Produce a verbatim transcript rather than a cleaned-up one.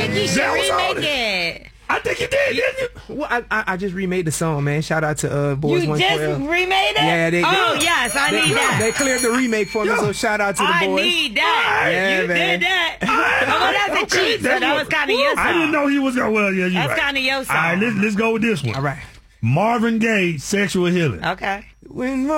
think you should That was all remake it. I think you did, didn't you? Well, I, I I just remade the song, man. Shout out to uh, Boys You one just twelve. remade it? Yeah, they Oh, did. yes, I they, need that. They cleared the remake for me, so shout out to the I boys. need that. Yeah, you man. did that. Oh, well, that's a Okay, cheat, so that's that what- was kind of your song. I didn't know he was going. Well, yeah, you That's right. kinda your song. All right, let's let's go with this one. All right. Marvin Gaye, Sexual Healing. Okay. When